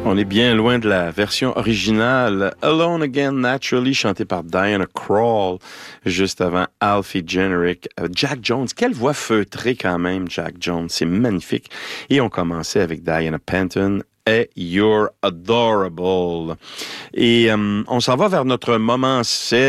On est bien loin de la version originale. Alone Again Naturally, chanté par Diana Krall, juste avant Alfie Generic. Jack Jones, quelle voix feutrée quand même, Jack Jones, c'est magnifique. Et on commençait avec Diana Penton et You're Adorable. Et on s'en va vers notre moment